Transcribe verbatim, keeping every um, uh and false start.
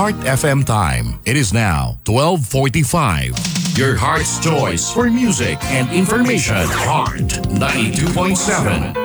Heart F M time. It is now twelve forty-five. Your heart's choice for music and information. Heart ninety-two point seven.